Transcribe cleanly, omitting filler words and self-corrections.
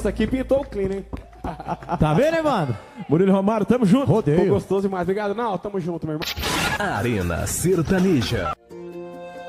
Essa aqui pintou o clean, hein? Tá vendo, Evandro? Murilo Romário, tamo junto. Ficou Rodeio. gostoso demais. Obrigado, não. Tamo junto, meu irmão. Arena Sertaneja.